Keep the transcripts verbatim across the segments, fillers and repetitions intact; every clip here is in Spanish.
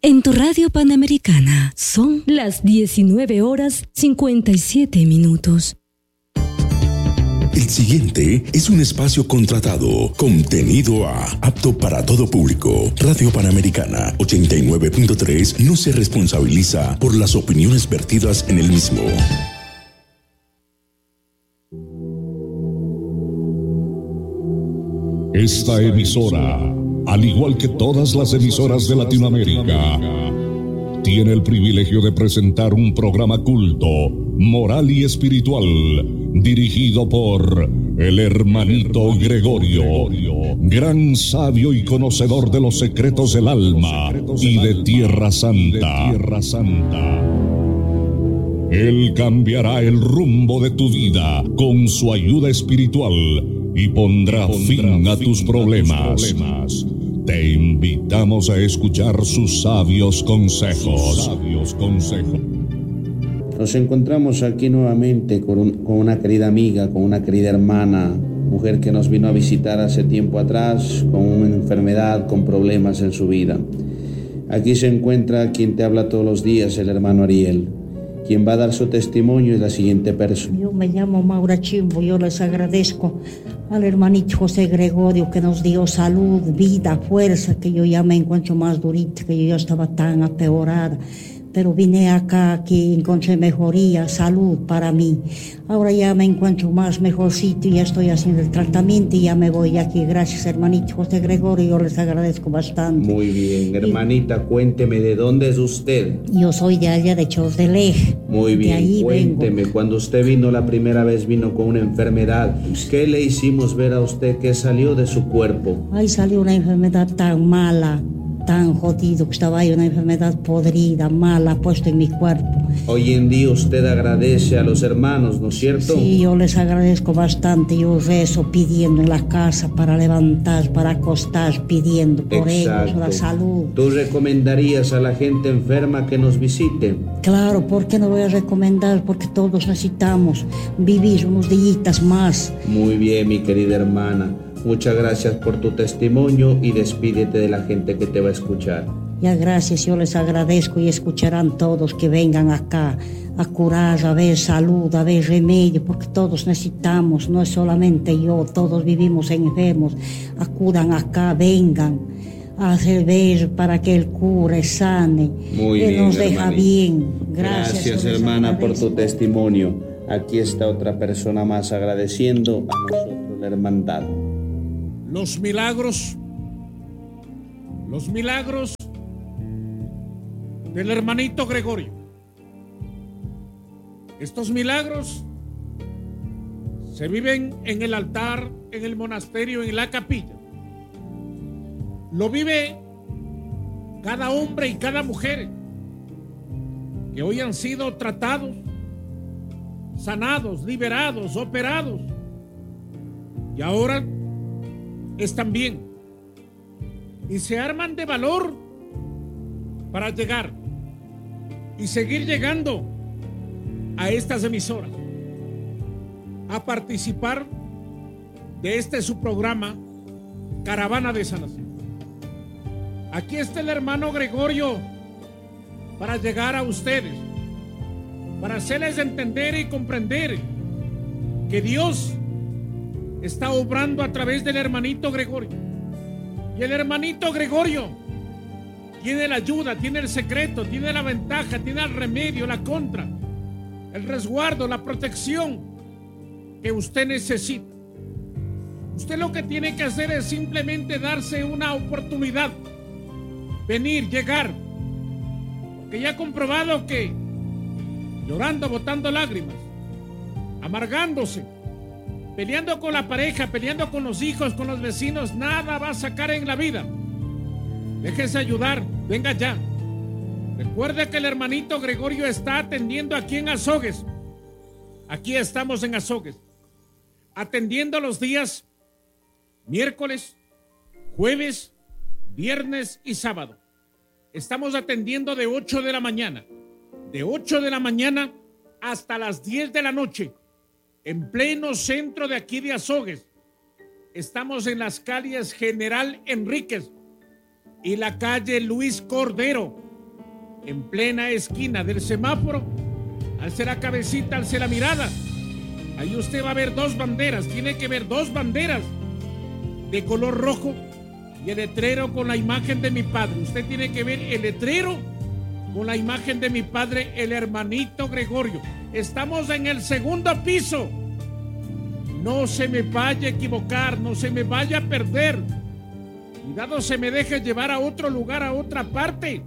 En tu radio Panamericana son las diecinueve horas cincuenta y siete minutos. El siguiente es un espacio contratado, contenido A, apto para todo público. Radio Panamericana ochenta y nueve punto tres no se responsabiliza por las opiniones vertidas en el mismo. Esta emisora, al igual que todas las emisoras de Latinoamérica, tiene el privilegio de presentar un programa culto, moral y espiritual, dirigido por el hermanito Gregorio, gran sabio y conocedor de los secretos del alma y de Tierra Santa. Él cambiará el rumbo de tu vida con su ayuda espiritual y pondrá fin a tus problemas. Te invitamos a escuchar sus sabios consejos. Nos encontramos aquí nuevamente con, un, con una querida amiga, con una querida hermana, mujer que nos vino a visitar hace tiempo atrás con una enfermedad, con problemas en su vida. Aquí se encuentra quien te habla todos los días, el hermano Ariel. Quien va a dar su testimonio es la siguiente persona. Yo me llamo Maura Chimbo, yo les agradezco al hermanito José Gregorio que nos dio salud, vida, fuerza, que yo ya me encuentro más durita, que yo ya estaba tan apeorada. Pero vine acá que encontré mejoría, salud para mí. Ahora ya me encuentro más mejorcito y ya estoy haciendo el tratamiento y ya me voy de aquí. Gracias, hermanito José Gregorio, yo les agradezco bastante. Muy bien, hermanita, y cuénteme, ¿de dónde es usted? Yo soy de allá de Chordelej. Muy bien, cuénteme, vengo. Cuando usted vino la primera vez, vino con una enfermedad. ¿Qué le hicimos ver a usted que salió de su cuerpo? Ay, salió una enfermedad tan mala, tan jodido, que estaba ahí, una enfermedad podrida, mala, puesta en mi cuerpo. Hoy en día usted agradece a los hermanos, ¿no es cierto? Sí, yo les agradezco bastante. Yo rezo pidiendo en la casa para levantar, para acostar, pidiendo por Exacto. ellos la salud. ¿Tú recomendarías a la gente enferma que nos visite? Claro, ¿por qué no voy a recomendar? Porque todos necesitamos vivir unos días más. Muy bien, mi querida hermana. Muchas gracias por tu testimonio y despídete de la gente que te va a escuchar. Ya gracias, yo les agradezco y escucharán todos que vengan acá a curar, a ver salud, a ver remedio, porque todos necesitamos, no es solamente yo, todos vivimos enfermos. Acudan acá, vengan a hacer ver para que Él cure, sane, Muy Él bien, nos deja hermanita. bien. Gracias, Gracias hermana, por tu testimonio. Aquí está otra persona más agradeciendo a nosotros la hermandad. Los milagros, los milagros del hermanito Gregorio. Estos milagros se viven en el altar, en el monasterio, en la capilla. Lo vive cada hombre y cada mujer que hoy han sido tratados, sanados, liberados, operados. Y ahora están bien y se arman de valor para llegar y seguir llegando a estas emisoras a participar de este su programa Caravana de Sanación. Aquí está el hermano Gregorio para llegar a ustedes, para hacerles entender y comprender que Dios está obrando a través del hermanito Gregorio. Y el hermanito Gregorio tiene la ayuda, tiene el secreto, tiene la ventaja, tiene el remedio, la contra, el resguardo, la protección que usted necesita. Usted lo que tiene que hacer es simplemente darse una oportunidad, venir, llegar, porque ya ha comprobado que llorando, botando lágrimas, amargándose, peleando con la pareja, peleando con los hijos, con los vecinos, nada va a sacar en la vida. Déjese ayudar, venga ya. Recuerde que el hermanito Gregorio está atendiendo aquí en Azogues. Aquí estamos en Azogues, atendiendo los días miércoles, jueves, viernes y sábado. Estamos atendiendo de ocho de la mañana, de ocho de la mañana hasta las diez de la noche. En pleno centro de aquí de Azogues. Estamos en las calles General Enríquez y la calle Luis Cordero. en plena esquina del semáforo, alce la cabecita, alce la mirada. Ahí usted va a ver dos banderas, tiene que ver dos banderas de color rojo y el letrero con la imagen de mi padre. Usted tiene que ver el letrero con la imagen de mi padre, el hermanito Gregorio. Estamos en el segundo piso. No se me vaya a equivocar, no se me vaya a perder. Cuidado, se me deje llevar a otro lugar, a otra parte.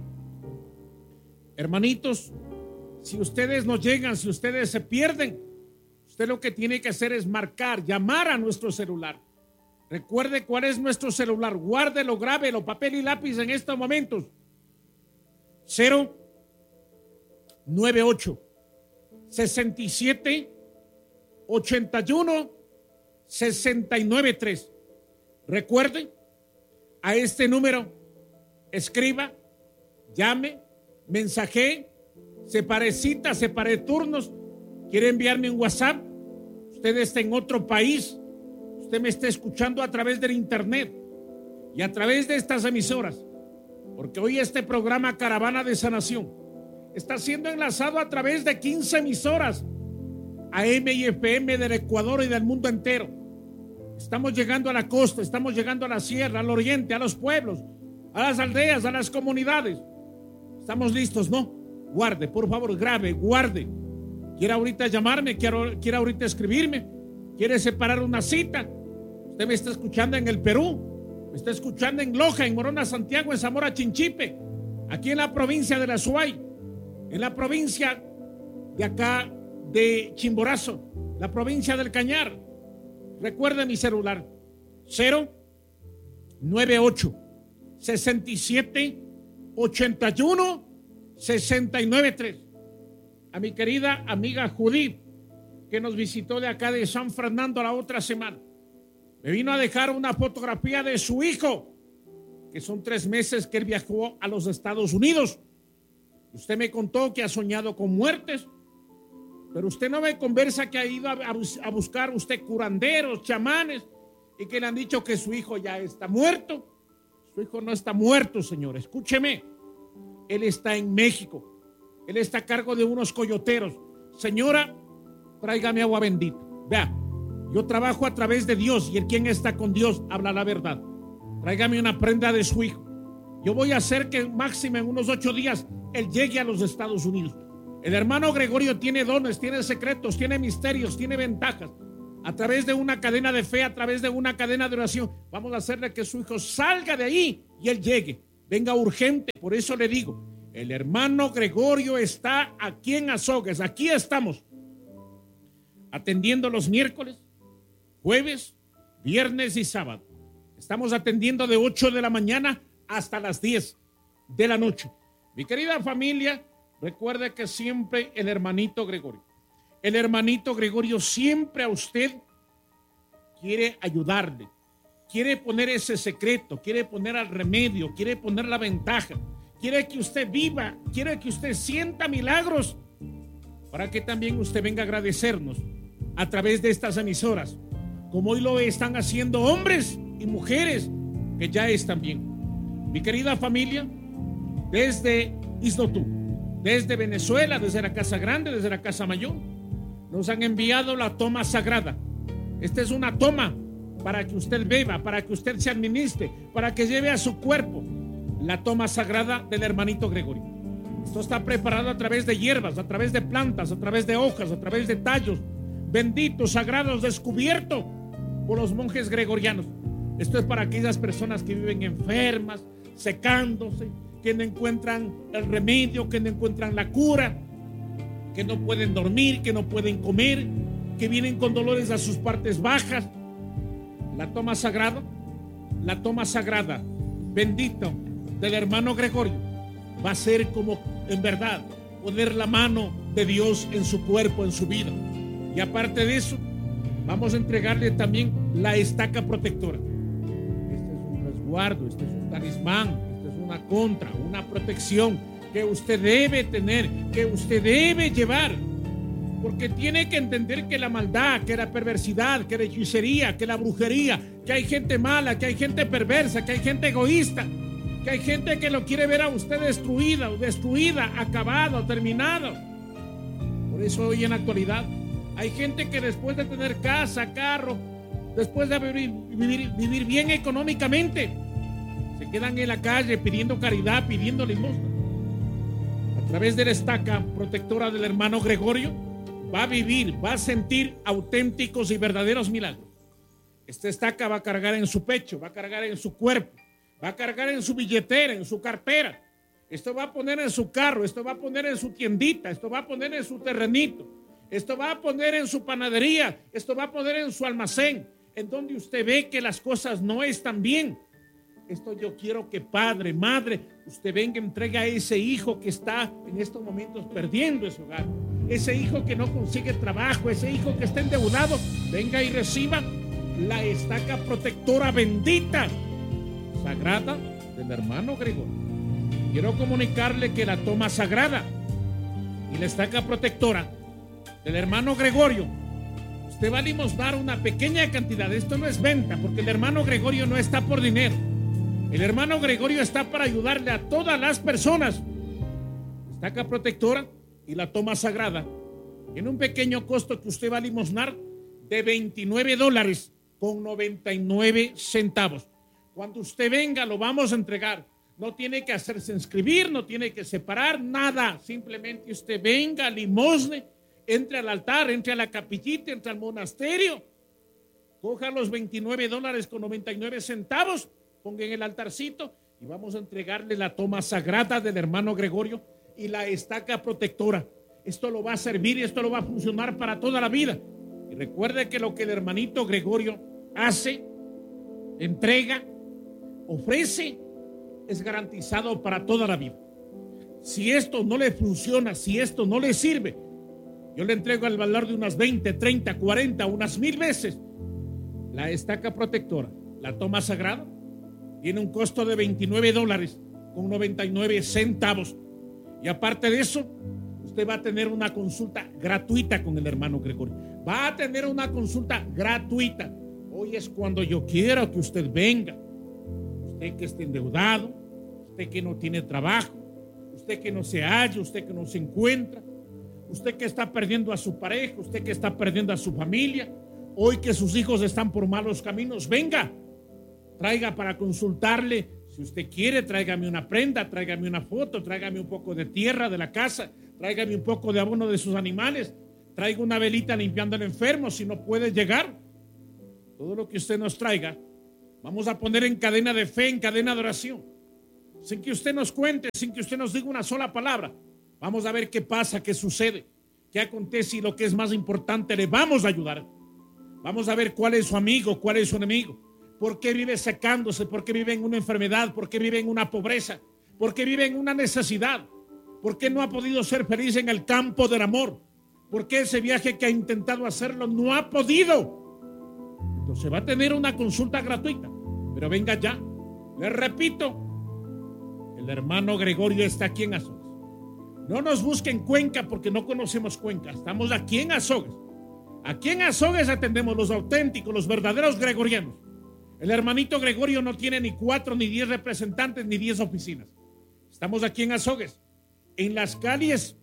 Hermanitos, si ustedes no llegan, si ustedes se pierden, usted lo que tiene que hacer es marcar, llamar a nuestro celular. Recuerde cuál es nuestro celular, guárdelo, grábelo, papel y lápiz en estos momentos. cero nueve ocho sesenta y siete ochenta y uno sesenta y nueve tres. Recuerde, a este número escriba, llame, mensaje, separe citas, separe turnos. Quiere enviarme un WhatsApp, usted está en otro país, usted me está escuchando a través del internet y a través de estas emisoras, porque hoy este programa Caravana de Sanación está siendo enlazado a través de quince emisoras A M y F M del Ecuador y del mundo entero. Estamos llegando a la costa, estamos llegando a la sierra, al oriente, a los pueblos, a las aldeas, a las comunidades. Estamos listos, ¿no? Guarde, por favor, grabe, guarde. ¿Quiere ahorita llamarme? ¿Quiere, quiere ahorita escribirme? ¿Quiere separar una cita? Usted me está escuchando en el Perú, me está escuchando en Loja, en Morona, Santiago, en Zamora, Chinchipe, aquí en la provincia de la Azuay, en la provincia de acá de Chimborazo, la provincia del Cañar. Recuerde mi celular, cero nueve ocho sesenta y siete ochenta y uno sesenta y nueve tres. A mi querida amiga Judith, que nos visitó de acá de San Fernando la otra semana, me vino a dejar una fotografía de su hijo, que son tres meses que él viajó a los Estados Unidos. Usted me contó que ha soñado con muertes, pero usted no me conversa que ha ido a, a buscar usted curanderos, chamanes, y que le han dicho que su hijo ya está muerto. Su hijo no está muerto, señor, escúcheme. Él está en México. Él está a cargo de unos coyoteros. Señora, tráigame agua bendita. Vea, yo trabajo a través de Dios y el quien está con Dios habla la verdad. Tráigame una prenda de su hijo. Yo voy a hacer que máximo en unos ocho días él llegue a los Estados Unidos. El hermano Gregorio tiene dones, tiene secretos, tiene misterios, tiene ventajas. A través de una cadena de fe, a través de una cadena de oración, vamos a hacerle que su hijo salga de ahí y él llegue. Venga urgente, por eso le digo, el hermano Gregorio está aquí en Azogues, aquí estamos, atendiendo los miércoles, jueves, viernes y sábado. Estamos atendiendo de ocho de la mañana hasta las diez de la noche. Mi querida familia, recuerde que siempre el hermanito Gregorio, el hermanito Gregorio siempre a usted quiere ayudarle, quiere poner ese secreto, quiere poner el remedio, quiere poner la ventaja, quiere que usted viva, quiere que usted sienta milagros, para que también usted venga a agradecernos a través de estas emisoras, como hoy lo están haciendo hombres y mujeres que ya están bien. Mi querida familia, desde Islotú, desde Venezuela, desde la Casa Grande, desde la Casa Mayor, nos han enviado la toma sagrada. Esta es una toma para que usted beba, para que usted se administre, para que lleve a su cuerpo la toma sagrada del hermanito Gregorio. Esto está preparado a través de hierbas, a través de plantas, a través de hojas, a través de tallos benditos, sagrados, descubiertos por los monjes gregorianos. Esto es para aquellas personas que viven enfermas, secándose, que no encuentran el remedio, que no encuentran la cura, que no pueden dormir, que no pueden comer, que vienen con dolores a sus partes bajas. La toma sagrada, la toma sagrada, bendito del hermano Gregorio, va a ser como en verdad poner la mano de Dios en su cuerpo, en su vida. Y aparte de eso, vamos a entregarle también la estaca protectora. Este es un resguardo, este es un talismán, este es una contra, una protección que usted debe tener, que usted debe llevar, porque tiene que entender que la maldad, que la perversidad, que la hechicería, que la brujería, que hay gente mala, que hay gente perversa, que hay gente egoísta, que hay gente que lo quiere ver a usted destruida, o destruida, acabado, terminado. Por eso hoy en la actualidad hay gente que después de tener casa, carro, después de vivir, vivir, vivir bien económicamente, se quedan en la calle pidiendo caridad, pidiendo limosna. A través de la estaca protectora del hermano Gregorio, va a vivir, va a sentir auténticos y verdaderos milagros. Esta estaca va a cargar en su pecho, va a cargar en su cuerpo, va a cargar en su billetera, en su cartera. Esto va a poner en su carro, esto va a poner en su tiendita, esto va a poner en su terrenito, esto va a poner en su panadería, esto va a poner en su almacén, en donde usted ve que las cosas no están bien. Esto yo quiero que padre, madre, usted venga y entregue a ese hijo que está en estos momentos perdiendo ese hogar, ese hijo que no consigue trabajo, ese hijo que está endeudado, venga y reciba la estaca protectora bendita, sagrada del hermano Gregorio. Quiero comunicarle que la toma sagrada y la estaca protectora del hermano Gregorio, usted va a limosnar una pequeña cantidad. Esto no es venta, porque el hermano Gregorio no está por dinero. El hermano Gregorio está para ayudarle a todas las personas. La estaca protectora y la toma sagrada tiene un pequeño costo que usted va a limosnar de veintinueve dólares con noventa y nueve centavos. Cuando usted venga, lo vamos a entregar. No tiene que hacerse inscribir, no tiene que separar, nada. Simplemente usted venga, limosne, entre al altar, entre a la capillita, entre al monasterio, coja los veintinueve dólares con noventa y nueve centavos, ponga en el altarcito y vamos a entregarle la toma sagrada del hermano Gregorio y la estaca protectora. Esto lo va a servir y esto lo va a funcionar para toda la vida. Y recuerde que lo que el hermanito Gregorio hace, entrega, ofrece, es garantizado para toda la vida. Si esto no le funciona, si esto no le sirve, yo le entrego al valor de unas veinte, treinta, cuarenta, unas mil veces. La estaca protectora, la toma sagrada, tiene un costo de veintinueve dólares con noventa y nueve centavos. Y aparte de eso, usted va a tener una consulta gratuita con el hermano Gregorio. Va a tener una consulta gratuita. Hoy es cuando yo quiero que usted venga. Usted que esté endeudado, usted que no tiene trabajo, usted que no se halla, usted que no se encuentra, usted que está perdiendo a su pareja, usted que está perdiendo a su familia, hoy que sus hijos están por malos caminos, venga, traiga para consultarle. Si usted quiere, tráigame una prenda, tráigame una foto, tráigame un poco de tierra de la casa, tráigame un poco de abono de sus animales, traiga una velita limpiando al enfermo si no puede llegar. Todo lo que usted nos traiga, vamos a poner en cadena de fe, en cadena de oración, sin que usted nos cuente, sin que usted nos diga una sola palabra. Vamos a ver qué pasa, qué sucede, qué acontece y lo que es más importante, le vamos a ayudar. Vamos a ver cuál es su amigo, cuál es su enemigo, por qué vive secándose, por qué vive en una enfermedad, por qué vive en una pobreza, por qué vive en una necesidad, por qué no ha podido ser feliz en el campo del amor, por qué ese viaje que ha intentado hacerlo no ha podido. Entonces va a tener una consulta gratuita, pero venga ya. Le repito, el hermano Gregorio está aquí en Azogues. No nos busque en Cuenca porque no conocemos Cuenca. Estamos aquí en Azogues. Aquí en Azogues atendemos los auténticos, los verdaderos gregorianos. El hermanito Gregorio no tiene ni cuatro, ni diez representantes, ni diez oficinas. Estamos aquí en Azogues, en las calles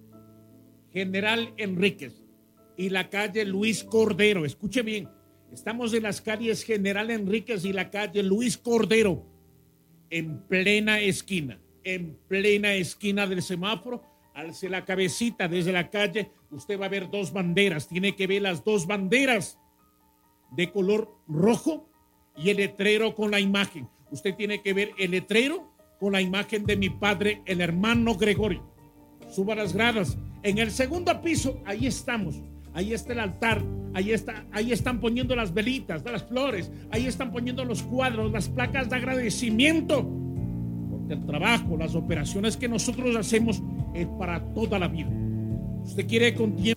General Enríquez y la calle Luis Cordero. Escuche bien. Estamos en las calles General Enríquez y la calle Luis Cordero, en plena esquina, en plena esquina del semáforo. Alce la cabecita desde la calle, usted va a ver dos banderas. Tiene que ver las dos banderas de color rojo y el letrero con la imagen. Usted tiene que ver el letrero con la imagen de mi padre, el hermano Gregorio. Suba las gradas. En el segundo piso, ahí estamos. Ahí está el altar, ahí, está, ahí están poniendo las velitas, las flores, ahí están poniendo los cuadros, las placas de agradecimiento, porque el trabajo, las operaciones que nosotros hacemos es para toda la vida. Usted quiere con tiempo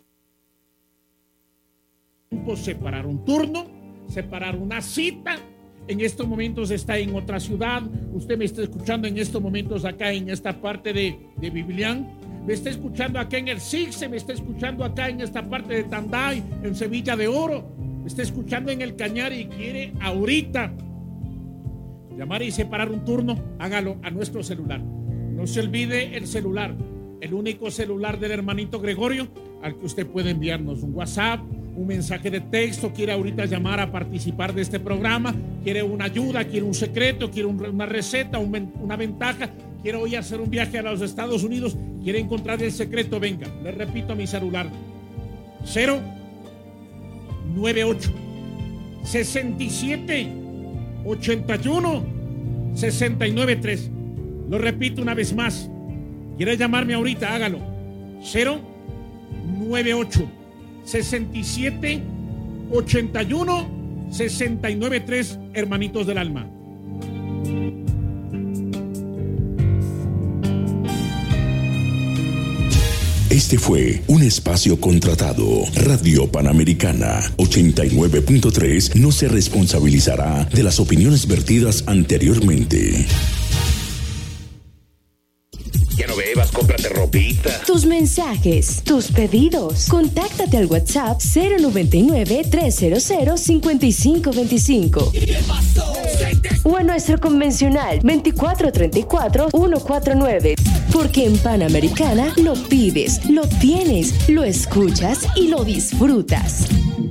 separar un turno, separar una cita. En estos momentos está en otra ciudad, usted me está escuchando en estos momentos acá en esta parte de, de Biblián. Me está escuchando acá en el Sigse, me está escuchando acá en esta parte de Tanday, en Sevilla de Oro, me está escuchando en el Cañar y quiere ahorita llamar y separar un turno, hágalo a nuestro celular. No se olvide el celular, el único celular del hermanito Gregorio, al que usted puede enviarnos un WhatsApp, un mensaje de texto, quiere ahorita llamar a participar de este programa, quiere una ayuda, quiere un secreto, quiere un, una receta, un, una ventaja, quiere hoy hacer un viaje a los Estados Unidos, quiere encontrar el secreto, venga, le repito a mi celular, cero noventa y ocho, sesenta y siete, ochenta y uno, sesenta y nueve tres. Lo repito una vez más, quiere llamarme ahorita, hágalo, cero noventa y ocho, sesenta y siete, ochenta y uno, sesenta y nueve tres, hermanitos del alma. Este fue un espacio contratado. Radio Panamericana ochenta y nueve punto tres no se responsabilizará de las opiniones vertidas anteriormente. Ya no bebas, cómprate ropita. Tus mensajes, tus pedidos. Contáctate al WhatsApp cero noventa y nueve, trescientos, cincuenta y cinco veinticinco. O a nuestro convencional veinticuatro treinta y cuatro, ciento cuarenta y nueve. Porque en Panamericana lo pides, lo tienes, lo escuchas y lo disfrutas.